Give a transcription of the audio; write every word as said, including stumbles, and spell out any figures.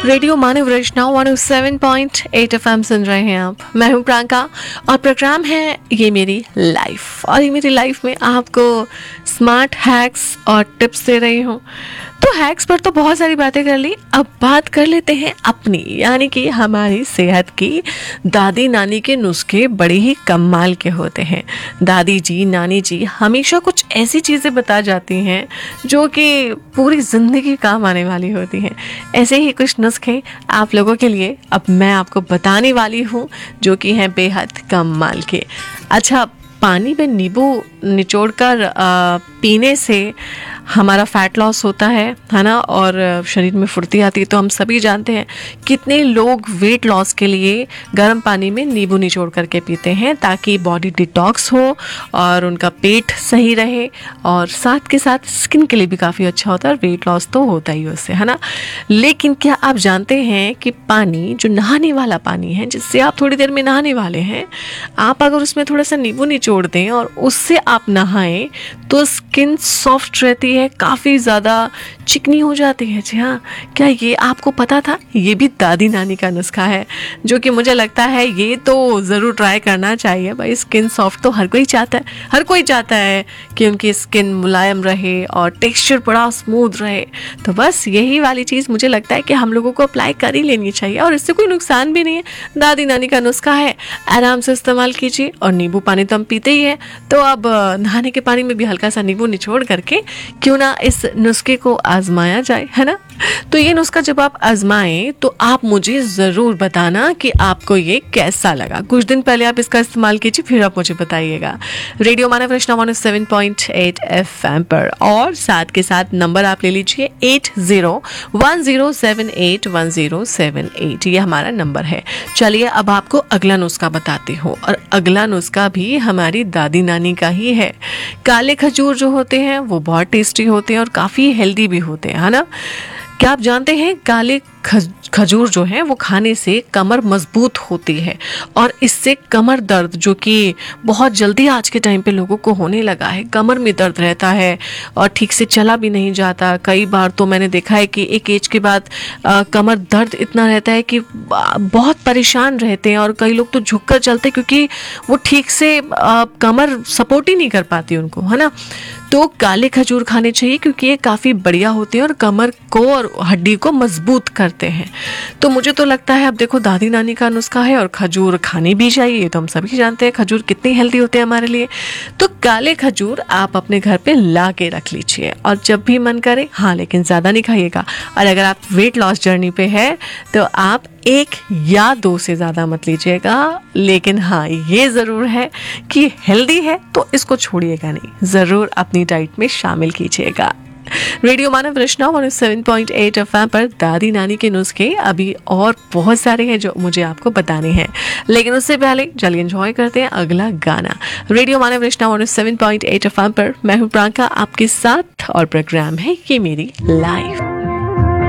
Radio मानव रचना एक सौ सात पॉइंट आठ एफएम सुन रहे हैं आप। मैं हूं प्रियंका और प्रोग्राम है ये मेरी लाइफ। और ये मेरी लाइफ में आपको स्मार्ट हैक्स और टिप्स दे रही हूं। तो हैक्स पर तो बहुत सारी बातें कर ली, अब बात कर लेते हैं अपनी, यानी कि हमारी सेहत की। दादी नानी के नुस्खे बड़े ही कमाल के होते हैं। दादी जी नानी जी हमेशा कुछ ऐसी चीज़ें बता जाती हैं जो कि पूरी ज़िंदगी काम आने वाली होती हैं। ऐसे ही कुछ नुस्खे आप लोगों के लिए अब मैं आपको बताने वाली हूँ जो कि हैं बेहद कमाल के। अच्छा, पानी में नींबू निचोड़कर पीने से हमारा फैट लॉस होता है है ना, और शरीर में फुर्ती आती है। तो हम सभी जानते हैं कितने लोग वेट लॉस के लिए गर्म पानी में नींबू निचोड़ करके पीते हैं ताकि बॉडी डिटॉक्स हो और उनका पेट सही रहे, और साथ के साथ स्किन के लिए भी काफ़ी अच्छा होता है। और वेट लॉस तो होता ही उससे, है ना। लेकिन क्या आप जानते हैं कि पानी जो नहाने वाला पानी है, जिससे आप थोड़ी देर में नहाने वाले हैं, आप अगर उसमें थोड़ा सा नींबू निचोड़ दें और उससे आप नहाएं तो स्किन सॉफ्ट रहती है, काफ़ी ज़्यादा चिकनी हो जाती है। जी हाँ, क्या ये आपको पता था? ये भी दादी नानी का नुस्खा है जो कि मुझे लगता है ये तो ज़रूर ट्राई करना चाहिए। भाई, स्किन सॉफ्ट तो हर कोई चाहता है, हर कोई चाहता है कि उनकी स्किन मुलायम रहे और टेक्सचर बड़ा स्मूथ रहे। तो बस यही वाली चीज़ मुझे लगता है कि हम लोगों को अप्लाई कर ही लेनी चाहिए, और इससे कोई नुकसान भी नहीं है। दादी नानी का नुस्खा है, आराम से इस्तेमाल कीजिए। और नींबू पानी तो हम पीते ही हैं, तो अब नहाने के पानी में भी हल्का सा नींबू निचोड़ करके क्यों ना इस नुस्खे को आजमाया जाए, है ना। तो ये नुस्खा जब आप आजमाएं तो आप मुझे ज़रूर बताना कि आपको ये कैसा लगा। कुछ दिन पहले आप इसका इस्तेमाल कीजिए, फिर आप मुझे बताइएगा। रेडियो मानव रचना एक सौ सात पॉइंट आठ एफएम पर, और साथ के साथ नंबर आप ले लीजिए eight zero one zero seven eight one zero seven eight, ये हमारा नंबर है। चलिए अब आपको अगला नुस्खा बताती हूँ, और अगला नुस्खा भी हमारी दादी नानी का ही है। काले खजूर जो होते हैं वो बहुत टेस्टी होते हैं और काफ़ी हेल्दी भी होते हैं, है ना। क्या आप जानते हैं काले खजूर जो है वो खाने से कमर मजबूत होती है, और इससे कमर दर्द जो कि बहुत जल्दी आज के टाइम पे लोगों को होने लगा है, कमर में दर्द रहता है और ठीक से चला भी नहीं जाता। कई बार तो मैंने देखा है कि एक एज के बाद आ, कमर दर्द इतना रहता है कि बहुत परेशान रहते हैं, और कई लोग तो झुककर चलते हैं क्योंकि वो ठीक से आ, कमर सपोर्ट ही नहीं कर पाती उनको, है ना। तो काले खजूर खाने चाहिए क्योंकि ये काफ़ी बढ़िया होते हैं और कमर को और हड्डी को मजबूत करते हैं। तो मुझे तो लगता है, अब देखो दादी नानी का नुस्खा है और खजूर खाने भी चाहिए, ये तो हम सभी जानते हैं खजूर कितनी हेल्दी होते हैं हमारे लिए। तो काले खजूर आप अपने घर पे ला के रख लीजिए, और जब भी मन करे, हाँ लेकिन ज़्यादा नहीं खाइएगा। और अगर आप वेट लॉस जर्नी पे है तो आप एक या दो से ज़्यादा मत लीजिएगा, लेकिन हाँ ये ज़रूर है कि हेल्दी है तो इसको छोड़िएगा नहीं, ज़रूर अपनी डाइट में शामिल कीजिएगा। रेडियो मानव रचना एक सौ सात पॉइंट आठ एफएम पर दादी नानी के नुस्खे अभी और बहुत सारे हैं जो मुझे आपको बताने हैं, लेकिन उससे पहले चलिए एंजॉय करते हैं अगला गाना। रेडियो मानव रचना एक सौ सात पॉइंट आठ एफएम पर मैं हूँ प्रियंका आपके साथ, और प्रोग्राम है ये मेरी लाइफ।